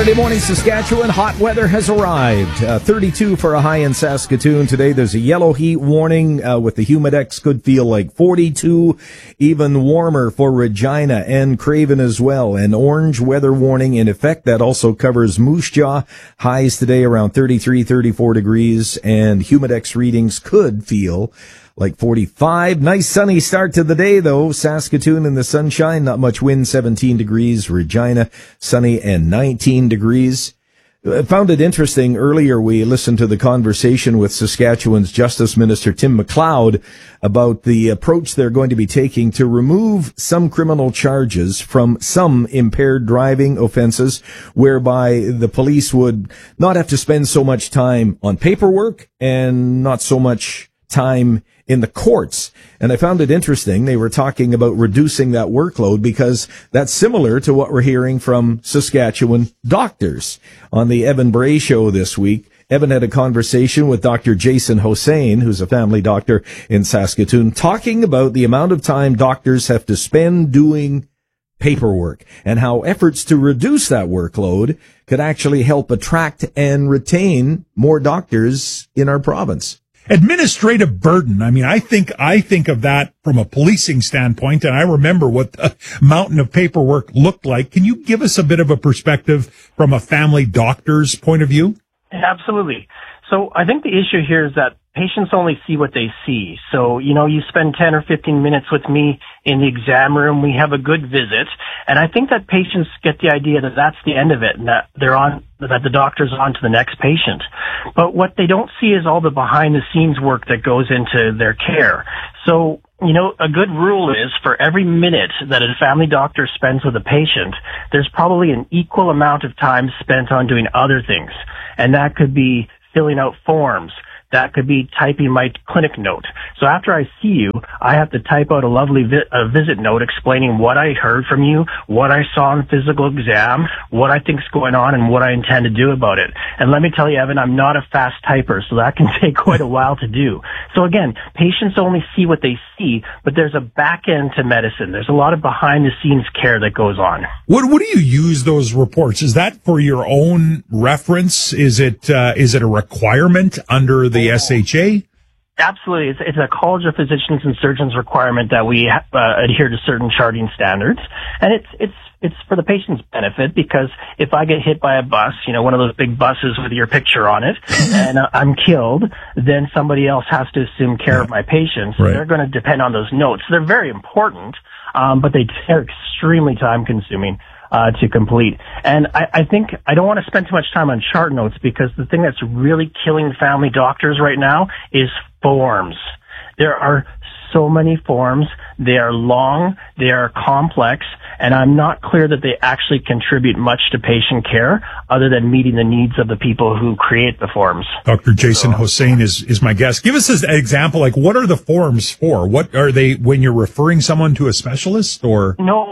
Saturday morning, Saskatchewan. Hot weather has arrived. 32 for a high in Saskatoon today. There's a yellow heat warning with the Humidex. Could feel like 42. Even warmer for Regina and Craven as well. An orange weather warning in effect. That also covers Moose Jaw. Highs today around 33, 34 degrees. And Humidex readings could feel like 45. Nice sunny start to the day, though. Saskatoon in the sunshine, not much wind, 17 degrees. Regina, sunny and 19 degrees. I found it interesting. Earlier, we listened to the conversation with Saskatchewan's Justice Minister Tim McLeod about the approach they're going to be taking to remove some criminal charges from some impaired driving offenses, whereby the police would not have to spend so much time on paperwork and not so much time in the courts. And I found it interesting. They were talking about reducing that workload because that's similar to what we're hearing from Saskatchewan doctors. On the Evan Bray show this week, Evan had a conversation with Dr. Jason Hossain, who's a family doctor in Saskatoon, talking about the amount of time doctors have to spend doing paperwork and how efforts to reduce that workload could actually help attract and retain more doctors in our province. Administrative burden. I mean, I think of that from a policing standpoint, and I remember what the mountain of paperwork looked like. Can you give us a bit of a perspective from a family doctor's point of view? Absolutely. So I think the issue here is that patients only see what they see. So, you spend 10 or 15 minutes with me in the exam room. We have a good visit. And I think that patients get the idea that that's the end of it and that that the doctor's on to the next patient. But what they don't see is all the behind the scenes work that goes into their care. So, a good rule is for every minute that a family doctor spends with a patient, there's probably an equal amount of time spent on doing other things. And that could be filling out forms. That could be typing my clinic note. So after I see you, I have to type out a lovely visit note explaining what I heard from you, what I saw in the physical exam, what I think's going on, and what I intend to do about it. And let me tell you, Evan, I'm not a fast typer, so that can take quite a while to do. So again, patients only see what they see, but there's a back end to medicine. There's a lot of behind the scenes care that goes on. What do you use those reports? Is that for your own reference? Is it a requirement under the SHA? Absolutely. It's a College of Physicians and Surgeons requirement that we adhere to certain charting standards. And it's for the patient's benefit because if I get hit by a bus, one of those big buses with your picture on it, and I'm killed, then somebody else has to assume care of my patient. So they're going to depend on those notes. They're very important, but they're extremely time consuming to complete. And I think I don't want to spend too much time on chart notes because the thing that's really killing family doctors right now is forms. There are so many forms. They are long. They are complex. And I'm not clear that they actually contribute much to patient care other than meeting the needs of the people who create the forms. Dr. Jason Hossain is my guest. Give us an example, like what are the forms for? What are they when you're referring someone to a specialist or? No,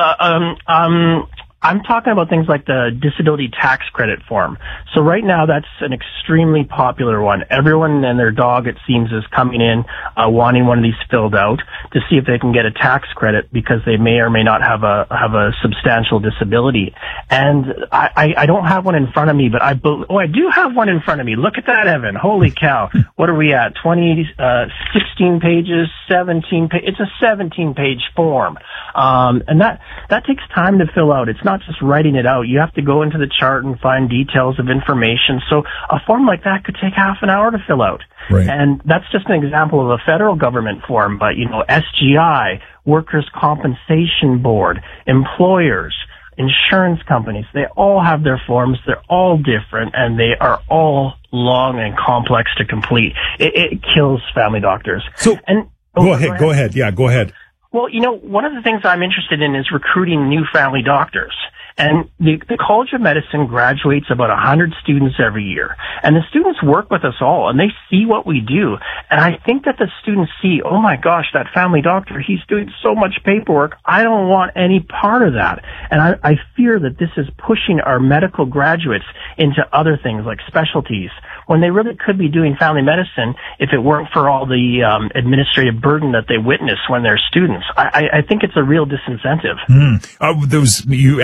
I'm talking about things like the disability tax credit form. So right now, that's an extremely popular one. Everyone and their dog, it seems, is coming in wanting one of these filled out to see if they can get a tax credit because they may or may not have a substantial disability. And I don't have one in front of me, but I do have one in front of me. Look at that, Evan. Holy cow. What are we at? 16 pages, 17 pages. It's a 17-page form. And that takes time to fill out. It's not just writing it out. You have to go into the chart and find details of information. So a form like that could take half an hour to fill out. Right. And that's just an example of a federal government form. But, SGI, Workers' Compensation Board, employers, insurance companies, they all have their forms. They're all different, and they are all long and complex to complete. It kills family doctors. So, go ahead. Yeah, go ahead. Well, one of the things I'm interested in is recruiting new family doctors. And the College of Medicine graduates about 100 students every year. And the students work with us all, and they see what we do. And I think that the students see, oh my gosh, that family doctor, he's doing so much paperwork. I don't want any part of that. And I fear that this is pushing our medical graduates into other things like specialties, when they really could be doing family medicine if it weren't for all the administrative burden that they witness when they're students. I think it's a real disincentive. You answered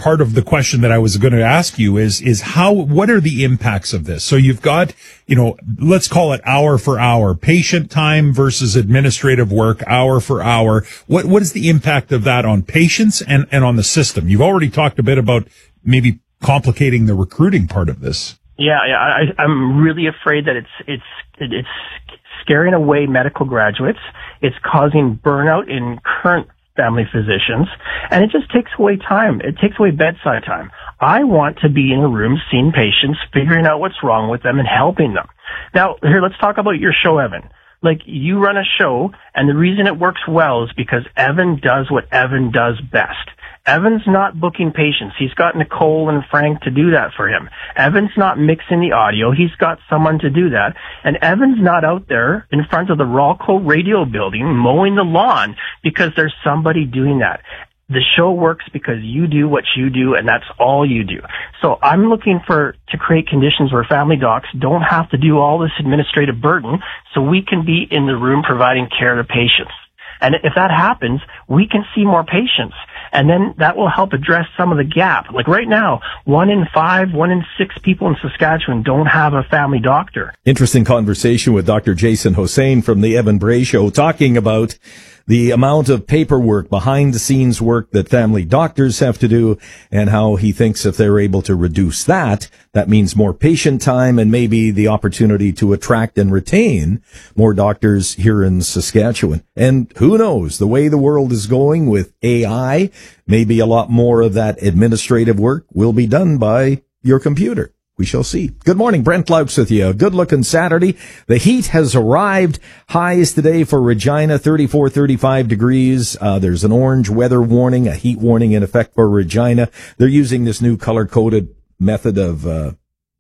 part of the question that I was going to ask you is what are the impacts of this? So you've got, let's call it hour for hour, patient time versus administrative work, hour for hour. What is the impact of that on patients and on the system? You've already talked a bit about maybe complicating the recruiting part of this. Yeah, I'm really afraid that it's scaring away medical graduates. It's causing burnout in current family physicians, and it just takes away time. It takes away bedside time. I want to be in a room seeing patients, figuring out what's wrong with them and helping them. Now, here, let's talk about your show, Evan. Like, you run a show, and the reason it works well is because Evan does what Evan does best. Evan's not booking patients. He's got Nicole and Frank to do that for him. Evan's not mixing the audio. He's got someone to do that. And Evan's not out there in front of the Rawco radio building mowing the lawn because there's somebody doing that. The show works because you do what you do, and that's all you do. So I'm looking to create conditions where family docs don't have to do all this administrative burden, so we can be in the room providing care to patients. And if that happens, we can see more patients. And then that will help address some of the gap. Like right now, 1 in 5, 1 in 6 people in Saskatchewan don't have a family doctor. Interesting conversation with Dr. Jason Hossain from the Evan Bray Show, talking about the amount of paperwork, behind the scenes work that family doctors have to do, and how he thinks if they're able to reduce that, that means more patient time and maybe the opportunity to attract and retain more doctors here in Saskatchewan. And who knows, the way the world is going with AI, maybe a lot more of that administrative work will be done by your computer. We shall see. Good morning, Brent Laux with you. Good looking Saturday. The heat has arrived. Highs today for Regina, 34, 35 degrees. There's an orange weather warning, a heat warning in effect for Regina. They're using this new color-coded method of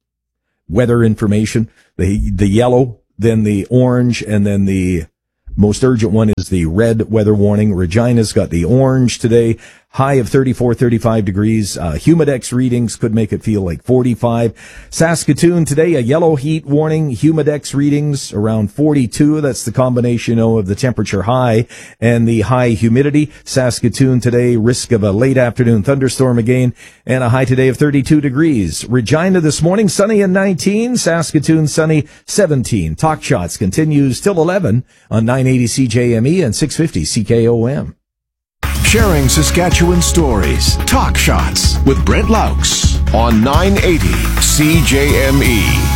weather information. The yellow, then the orange, and then the most urgent one is the red weather warning. Regina's got the orange today. High of 34, 35 degrees. Humidex readings could make it feel like 45. Saskatoon today, a yellow heat warning. Humidex readings around 42. That's the combination of the temperature high and the high humidity. Saskatoon today, risk of a late afternoon thunderstorm again, and a high today of 32 degrees. Regina this morning, sunny and 19. Saskatoon, sunny 17. Talk Shots continues till 11 on 980 CJME and 650 CKOM. Sharing Saskatchewan stories. Talk Shots with Brent Laux on 980 CJME.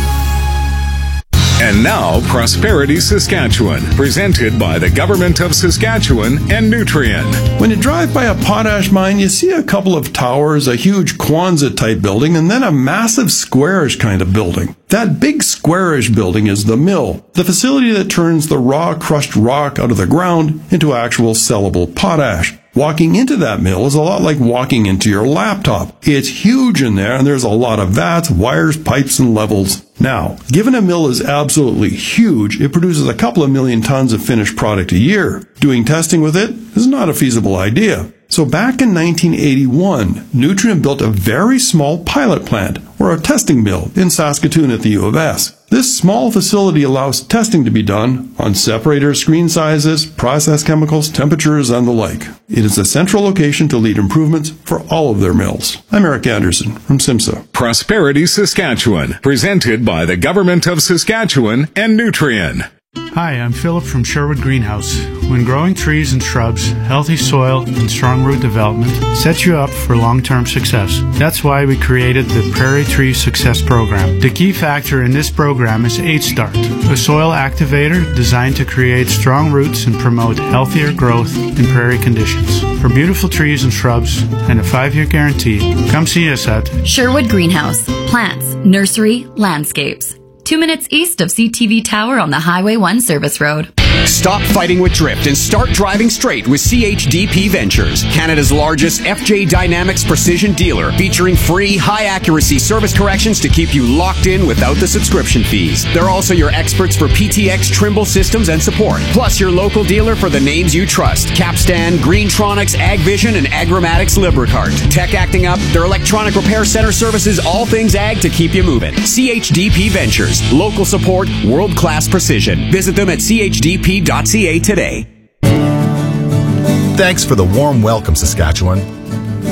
And now, Prosperity Saskatchewan, presented by the Government of Saskatchewan and Nutrien. When you drive by a potash mine, you see a couple of towers, a huge Quonset-type building, and then a massive squarish kind of building. That big squarish building is the mill, the facility that turns the raw crushed rock out of the ground into actual sellable potash. Walking into that mill is a lot like walking into your laptop. It's huge in there, and there's a lot of vats, wires, pipes, and levels. Now, given a mill is absolutely huge, it produces a couple of million tons of finished product a year. Doing testing with it is not a feasible idea. So back in 1981, Nutrien built a very small pilot plant, or a testing mill, in Saskatoon at the U of S. This small facility allows testing to be done on separators, screen sizes, process chemicals, temperatures, and the like. It is a central location to lead improvements for all of their mills. I'm Eric Anderson from SIMSA. Prosperity Saskatchewan, presented by the Government of Saskatchewan and Nutrien. Hi, I'm Philip from Sherwood Greenhouse. When growing trees and shrubs, healthy soil and strong root development sets you up for long-term success. That's why we created the Prairie Tree Success Program. The key factor in this program is H-Start, a soil activator designed to create strong roots and promote healthier growth in prairie conditions. For beautiful trees and shrubs and a 5-year guarantee, come see us at Sherwood Greenhouse. Plants, nursery, landscapes. 2 minutes east of CTV Tower on the Highway 1 Service Road. Stop fighting with drift and start driving straight with CHDP Ventures, Canada's largest FJ Dynamics precision dealer, featuring free, high-accuracy service corrections to keep you locked in without the subscription fees. They're also your experts for PTX Trimble systems and support, plus your local dealer for the names you trust: Capstan, Greentronics, AgVision, and Agramatics Lubricart. Tech acting up, their electronic repair center services all things ag to keep you moving. CHDP Ventures, local support, world-class precision. Visit them at CHDP.ca today. Thanks for the warm welcome, Saskatchewan.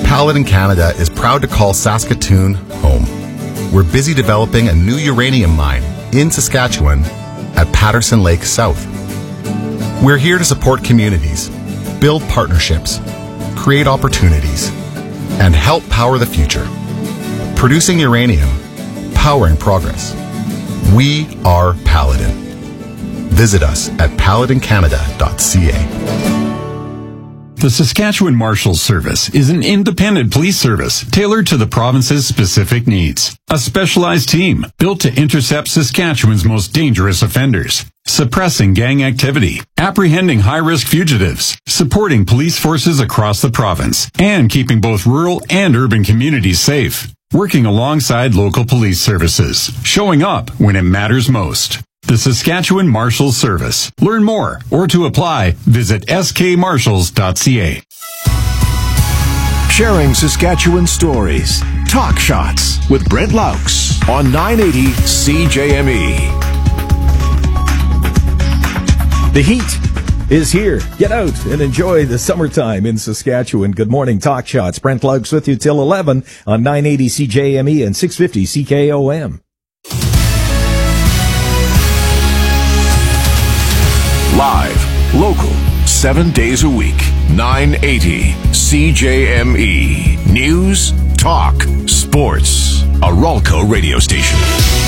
Paladin Canada is proud to call Saskatoon home. We're busy developing a new uranium mine in Saskatchewan at Patterson Lake South. We're here to support communities, build partnerships, create opportunities, and help power the future. Producing uranium, powering progress. We are Paladin. Visit us at paladincanada.ca. The Saskatchewan Marshals Service is an independent police service tailored to the province's specific needs. A specialized team built to intercept Saskatchewan's most dangerous offenders, suppressing gang activity, apprehending high-risk fugitives, supporting police forces across the province, and keeping both rural and urban communities safe. Working alongside local police services, showing up when it matters most. The Saskatchewan Marshals Service. Learn more or to apply, visit skmarshals.ca. Sharing Saskatchewan stories. Talk Shots with Brent Laux on 980 CJME. The heat is here. Get out and enjoy the summertime in Saskatchewan. Good morning, Talk Shots. Brent Laux with you till 11 on 980 CJME and 650 CKOM. Live, local, 7 days a week. 980 CJME. News, talk, sports. A Ralco radio station.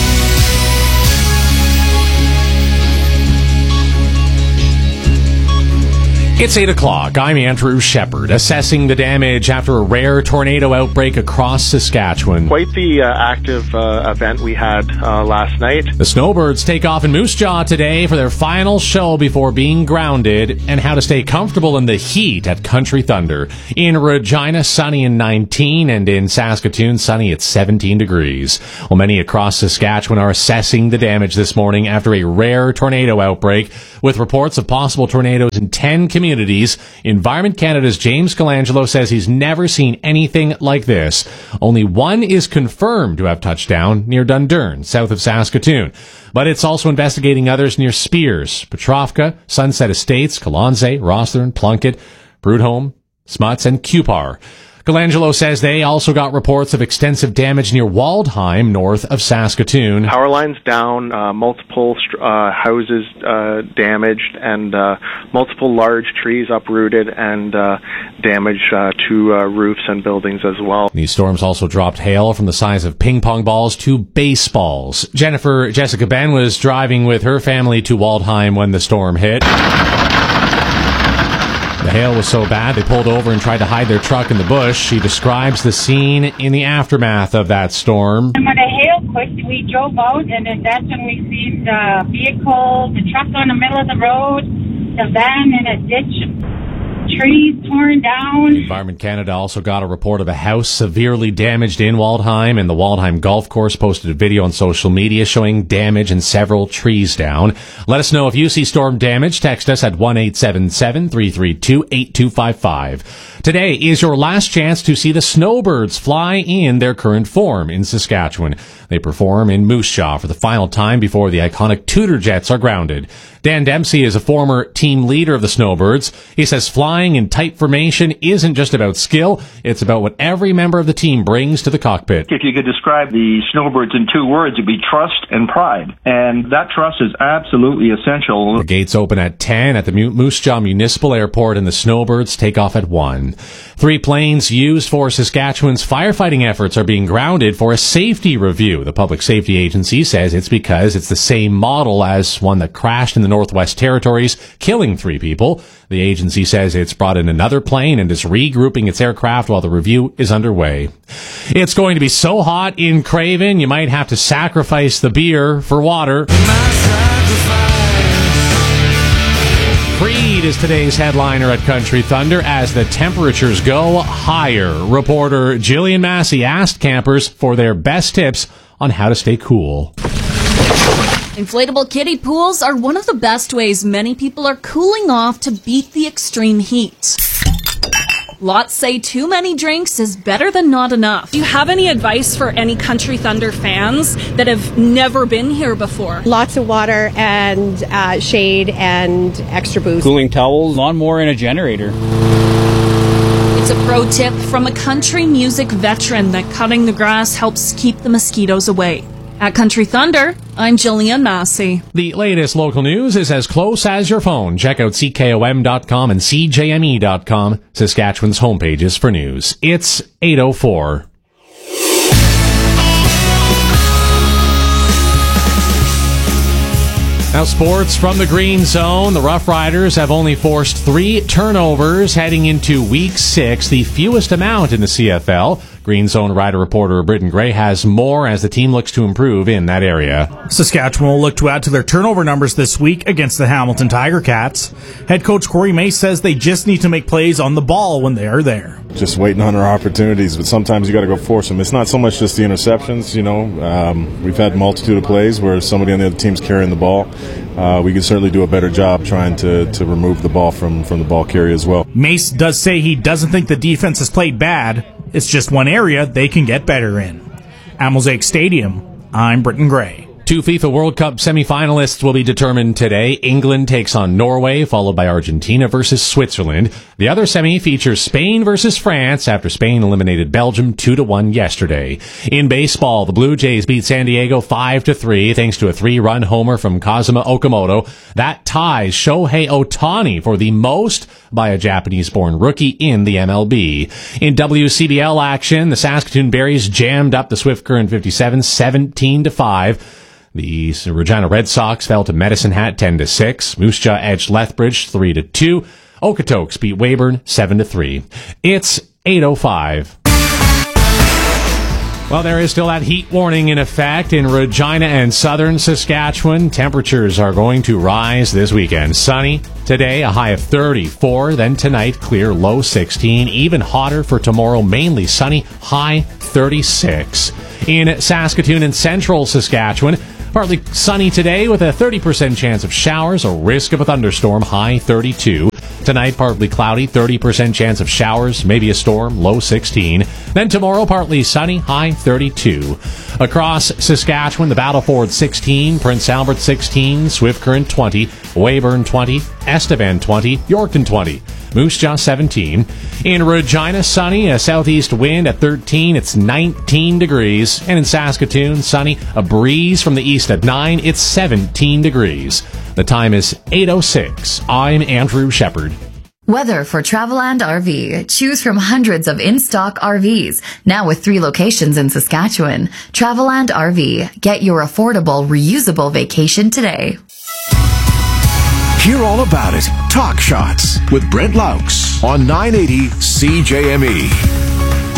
It's 8 o'clock. I'm Andrew Shepard, assessing the damage after a rare tornado outbreak across Saskatchewan. Quite the active event we had last night. The Snowbirds take off in Moose Jaw today for their final show before being grounded, and how to stay comfortable in the heat at Country Thunder. In Regina, sunny and 19, and in Saskatoon, sunny at 17 degrees. Well, many across Saskatchewan are assessing the damage this morning after a rare tornado outbreak, with reports of possible tornadoes in 10 communities. Environment Canada's James Colangelo says he's never seen anything like this. Only one is confirmed to have touched down near Dundurn, south of Saskatoon. But it's also investigating others near Spears, Petrovka, Sunset Estates, Colonsay, Rosthern, Plunkett, Prudhomme, Smuts, and Cupar. Colangelo says they also got reports of extensive damage near Waldheim, north of Saskatoon. Power lines down, multiple houses damaged, and multiple large trees uprooted and damage to roofs and buildings as well. These storms also dropped hail from the size of ping pong balls to baseballs. Jessica Ben was driving with her family to Waldheim when the storm hit. The hail was so bad they pulled over and tried to hide their truck in the bush. She describes the scene in the aftermath of that storm. And when the hail quit, we drove out, and then that's when we seen the vehicle, the truck on the middle of the road, the van in a ditch, trees torn down. Environment Canada also got a report of a house severely damaged in Waldheim, and the Waldheim Golf Course posted a video on social media showing damage and several trees down. Let us know if you see storm damage. Text us at 1-877-332-8255. Today is your last chance to see the Snowbirds fly in their current form in Saskatchewan. They perform in Moose Jaw for the final time before the iconic Tudor Jets are grounded. Dan Dempsey is a former team leader of the Snowbirds. He says flying in tight formation isn't just about skill, it's about what every member of the team brings to the cockpit. If you could describe the Snowbirds in 2 words, it'd be trust and pride. And that trust is absolutely essential. The gates open at 10 at the Moose Jaw Municipal Airport, and the Snowbirds take off at 1. 3 planes used for Saskatchewan's firefighting efforts are being grounded for a safety review. The Public Safety Agency says it's because it's the same model as one that crashed in the Northwest Territories, killing 3 people. The agency says it's brought in another plane and is regrouping its aircraft while the review is underway. It's going to be so hot in Craven, you might have to sacrifice the beer for water. Creed is today's headliner at Country Thunder as the temperatures go higher. Reporter Jillian Massey asked campers for their best tips on how to stay cool. Inflatable kiddie pools are one of the best ways many people are cooling off to beat the extreme heat. Lots say too many drinks is better than not enough. Do you have any advice for any Country Thunder fans that have never been here before? Lots of water and shade and extra booze. Cooling towels, lawnmower, and a generator. It's It's a pro tip from a country music veteran that cutting the grass helps keep the mosquitoes away. At Country Thunder, I'm Jillian Massey. The latest local news is as close as your phone. Check out CKOM.com and CJME.com, Saskatchewan's homepages for news. It's 8:04. Now, sports from the Green Zone. The Rough Riders have only forced 3 turnovers heading into Week 6, the fewest amount in the CFL. Green Zone Rider reporter Britton Gray has more as the team looks to improve in that area. Saskatchewan will look to add to their turnover numbers this week against the Hamilton Tiger Cats. Head coach Corey Mace says they just need to make plays on the ball when they are there. Just waiting on our opportunities, but sometimes you got to go force them. It's not so much just the interceptions, we've had a multitude of plays where somebody on the other team's carrying the ball. We can certainly do a better job trying to remove the ball from the ball carrier as well. Mace does say he doesn't think the defense has played bad. It's just one area they can get better in. At Mosaic Stadium, I'm Britton Gray. 2 FIFA World Cup semifinalists will be determined today. England takes on Norway, followed by Argentina versus Switzerland. The other semi features Spain versus France after Spain eliminated Belgium 2-1 yesterday. In baseball, the Blue Jays beat San Diego 5-3 thanks to a 3-run homer from Kazuma Okamoto. That ties Shohei Ohtani for the most by a Japanese-born rookie in the MLB. In WCBL action, the Saskatoon Berries jammed up the Swift Current 57 17-5. The Regina Red Sox fell to Medicine Hat 10-6. Moose Jaw edged Lethbridge 3-2. Okotoks beat Weyburn 7-3. It's 8:05. Well, there is still that heat warning in effect in Regina and southern Saskatchewan. Temperatures are going to rise this weekend. Sunny today, a high of 34. Then tonight, clear, low 16. Even hotter for tomorrow, mainly sunny, high 36. In Saskatoon and central Saskatchewan, partly sunny today with a 30% chance of showers, a risk of a thunderstorm, high 32. Tonight, partly cloudy, 30% chance of showers, maybe a storm, low 16. Then tomorrow, partly sunny, high 32. Across Saskatchewan, the Battleford 16, Prince Albert 16, Swift Current 20, Weyburn 20, Estevan 20, Yorkton 20, Moose Jaw 17. In Regina, sunny, a southeast wind at 13, it's 19 degrees. And in Saskatoon, sunny, a breeze from the east at 9, it's 17 degrees. The time is 8:06. I'm Andrew Shepard. Weather for Traveland RV. Choose from hundreds of in-stock RVs, now with 3 locations in Saskatchewan. Traveland RV. Get your affordable, reusable vacation today. Hear all about it. Talk Shots with Brent Laux on 980 CJME.